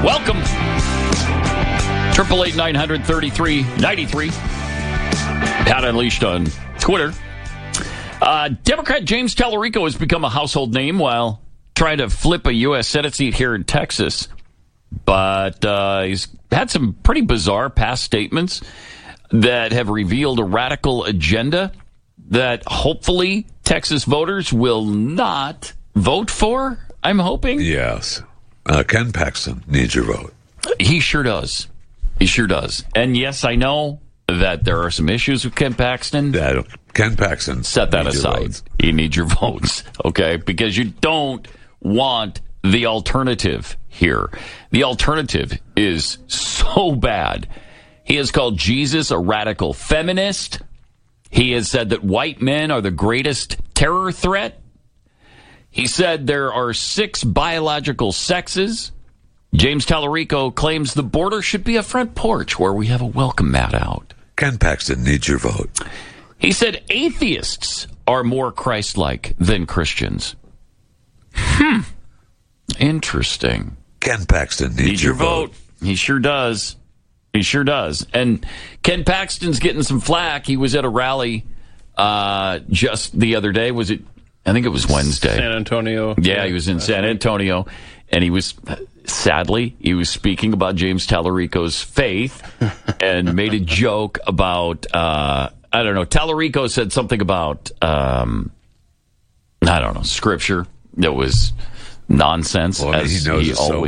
Welcome. 888-900-3393. Pat Unleashed on Twitter. Democrat James Tallarico has become a household name while trying to flip a U.S. Senate seat here in Texas. But he's had some pretty bizarre past statements that have revealed a radical agenda that hopefully Texas voters will not vote for, I'm hoping. Yes. Ken Paxton needs your vote. He sure does. He sure does. And yes, I know that there are some issues with Ken Paxton. Ken Paxton. Set that aside. He needs your votes, okay? Because you don't want the alternative here. The alternative is so bad. He has called Jesus a radical feminist. He has said that white men are the greatest terror threat. He said there are 6 biological sexes. James Tallarico claims the border should be a front porch where we have a welcome mat out. Ken Paxton needs your vote. He said atheists are more Christ-like than Christians. Interesting. Ken Paxton needs your vote. He sure does. He sure does. And Ken Paxton's getting some flack. He was at a rally just the other day. Was it? I think it was Wednesday. San Antonio. Yeah, he was in San Antonio. And he was, sadly, he was speaking about James Tallarico's faith and made a joke about, I don't know, Tallarico said something about, I don't know, scripture that was nonsense. Well, as he knows he it so always